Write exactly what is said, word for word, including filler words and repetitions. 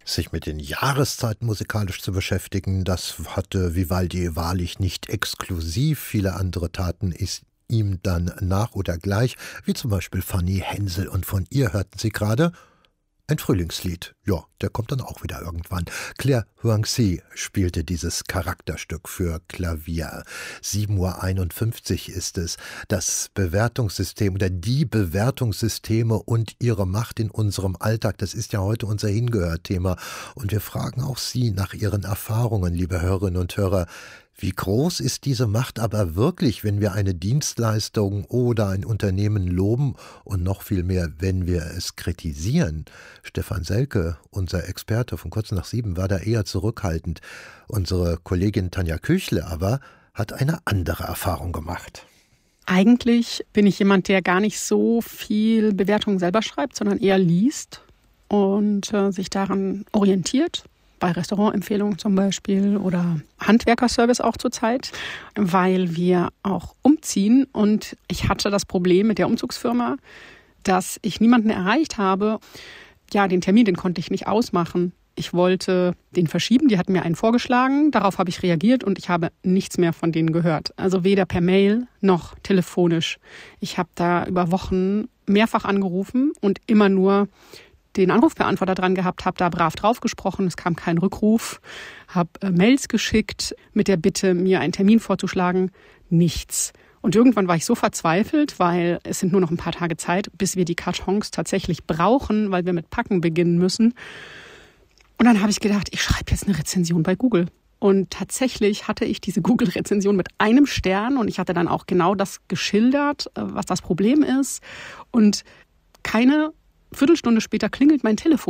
Sich mit den Jahreszeiten musikalisch zu beschäftigen, das hatte Vivaldi wahrlich nicht exklusiv. Viele andere taten es ihm dann nach oder gleich, wie zum Beispiel Fanny Hensel. Und von ihr hörten Sie gerade ein Frühlingslied. Ja, der kommt dann auch wieder irgendwann. Claire Huangzi spielte dieses Charakterstück für Klavier. sieben Uhr einundfünfzig ist es. Das Bewertungssystem oder die Bewertungssysteme und ihre Macht in unserem Alltag, das ist ja heute unser Hingehört-Thema. Und wir fragen auch Sie nach Ihren Erfahrungen, liebe Hörerinnen und Hörer. Wie groß ist diese Macht aber wirklich, wenn wir eine Dienstleistung oder ein Unternehmen loben und noch viel mehr, wenn wir es kritisieren? Stefan Selke, unser Experte von kurz nach sieben, war da eher zurückhaltend. Unsere Kollegin Tanja Küchle aber hat eine andere Erfahrung gemacht. Eigentlich bin ich jemand, der gar nicht so viel Bewertungen selber schreibt, sondern eher liest und äh, sich daran orientiert. Bei Restaurantempfehlungen zum Beispiel oder Handwerkerservice auch zurzeit, weil wir auch umziehen. Und ich hatte das Problem mit der Umzugsfirma, dass ich niemanden erreicht habe. Ja, den Termin, den konnte ich nicht ausmachen. Ich wollte den verschieben, die hatten mir einen vorgeschlagen. Darauf habe ich reagiert und ich habe nichts mehr von denen gehört. Also weder per Mail noch telefonisch. Ich habe da über Wochen mehrfach angerufen und immer nur den Anrufbeantworter dran gehabt, habe da brav drauf gesprochen, es kam kein Rückruf, habe äh, Mails geschickt mit der Bitte, mir einen Termin vorzuschlagen, nichts. Und irgendwann war ich so verzweifelt, weil es sind nur noch ein paar Tage Zeit, bis wir die Kartons tatsächlich brauchen, weil wir mit Packen beginnen müssen. Und dann habe ich gedacht, ich schreibe jetzt eine Rezension bei Google. Und tatsächlich hatte ich diese Google-Rezension mit einem Stern und ich hatte dann auch genau das geschildert, was das Problem ist. Und keine Viertelstunde später klingelt mein Telefon.